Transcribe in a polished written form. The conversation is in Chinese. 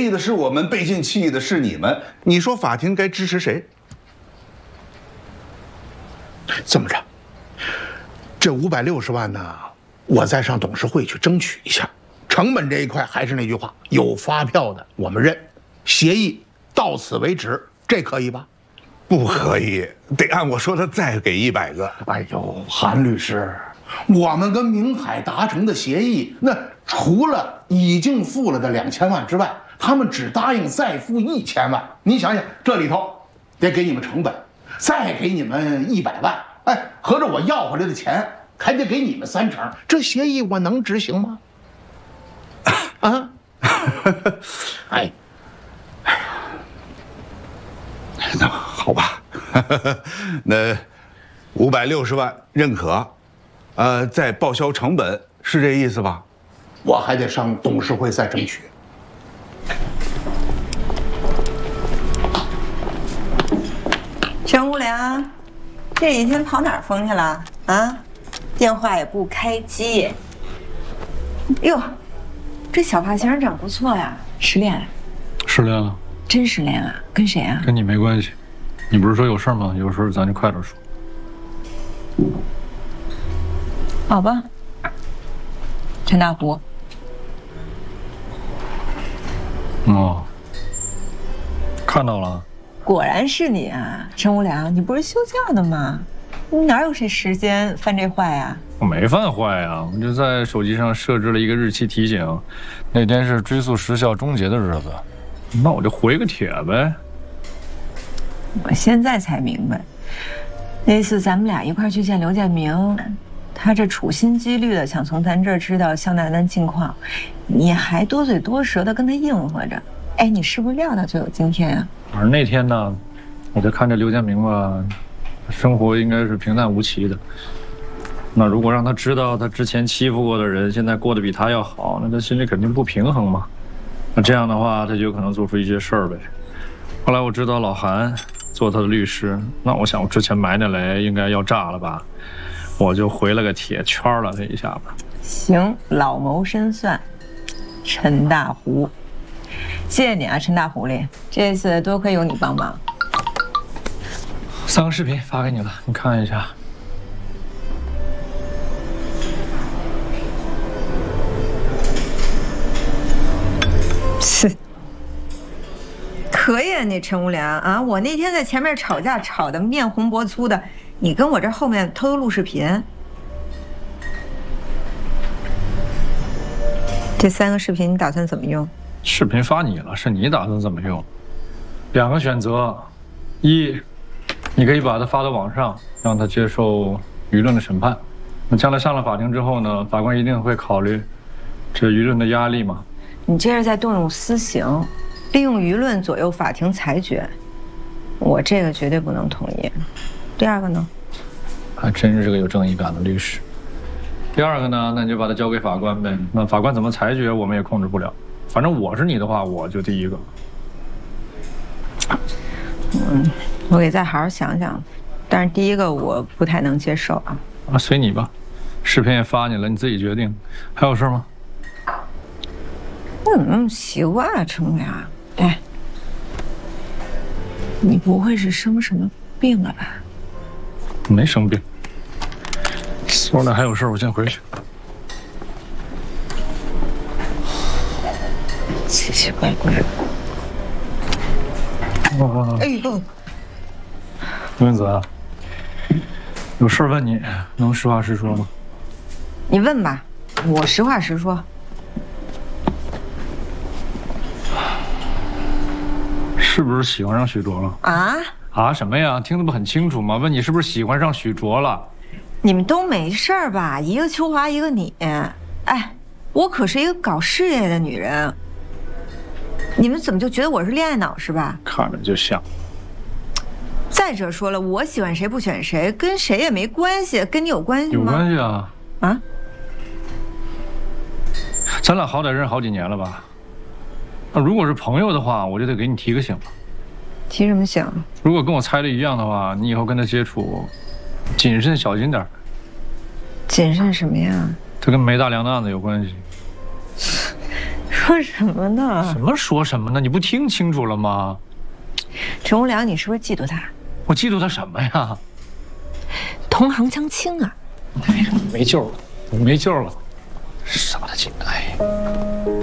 的是我们，背信弃义的是你们。你说法庭该支持谁？ 这么着，这560万呢，我再上董事会去争取一下。成本这一块还是那句话，有发票的我们认，协议到此为止，这可以吧？ 不可以，得按我说的再给100个。 哎呦，韩律师，我们跟明海达成的协议，那除了已经付了的2000万之外，他们只答应再付1000万。你想想，这里头得给你们成本，再给你们100万，哎，合着我要回来的钱还得给你们3成，这协议我能执行吗？啊，哎， 那好吧，那560万认可，再报销成本，是这意思吧？ 我还得上董事会再争取。 陈无良，这几天跑哪儿疯去了啊？电话也不开机。哟，这小发型长不错呀，失恋了？ 失恋了？ 真失恋啊？跟谁啊？ 跟你没关系。你不是说有事吗？有事咱就快点说。 好吧，陈大湖。 哦，看到了。 果然是你啊，陈无良，你不是休假的吗？你哪有这时间犯这坏呀？ 我没犯坏呀，我就在手机上设置了一个日期提醒，那天是追诉时效终结的日子，那我就回个帖呗。 我现在才明白，那次咱们俩一块去见刘建明，他这处心积虑的想从咱这儿知道肖楠楠近况，你还多嘴多舌的跟他应和着。哎，你是不是料到就有今天啊？ 反正那天呢，我就看着刘建明吧，生活应该是平淡无奇的。那如果让他知道他之前欺负过的人现在过得比他要好，那他心里肯定不平衡嘛。那这样的话，他就有可能做出一些事儿呗。后来我知道老韩做他的律师，那我想我之前埋的雷应该要炸了吧，我就回了个帖圈了他一下吧。 行，老谋深算，陈大湖，谢谢你啊，陈大狐狸，这次多亏有你帮忙。 3个视频发给你了，你看一下。 是，可以啊，你陈无良啊！我那天在前面吵架，吵得面红脖粗的，你跟我这后面偷偷录视频。这3个视频你打算怎么用？ 视频发你了，是你打算怎么用？2个选择，一，你可以把它发到网上，让他接受舆论的审判。那将来上了法庭之后呢，法官一定会考虑这舆论的压力嘛。 你这是在动用私刑，利用舆论左右法庭裁决，我这个绝对不能同意。第2个呢？ 还真是个有正义感的律师。第2个呢，那你就把它交给法官呗。那法官怎么裁决，我们也控制不了。反正我是你的话，我就第1个。 我得再好好想想。但是第1个我不太能接受啊。 啊，随你吧，视频也发你了，你自己决定。还有事吗？ 我怎么那么奇怪啊，陈无良？哎，你不会是生什么病了吧？ 没生病。我俩还有事，我先回去。 奇奇怪怪的。哎呦， 吴云泽，有事问你，能实话实说吗？ 你问吧，我实话实说。 是不是喜欢上许卓了？啊什么呀？听得不很清楚吗？问你是不是喜欢上许卓了？ 你们都没事儿吧？一个秋华，一个你。哎，我可是一个搞事业的女人。你们怎么就觉得我是恋爱脑是吧？ 看着就像。 再者说了，我喜欢谁不选谁，跟谁也没关系，跟你有关系吗？ 有关系啊！ 啊？ 咱俩好歹认识好几年了吧？那如果是朋友的话，我就得给你提个醒了。 提什么醒？ 如果跟我猜的一样的话，你以后跟他接触，谨慎小心点。 谨慎什么呀？ 这跟梅大梁的案子有关系。 说什么呢？ 什么说什么呢？你不听清楚了吗？ 陈无良，你是不是嫉妒他？ 我嫉妒他什么呀？ 同行相轻啊！ 没救了，我没救了，傻大姐，哎。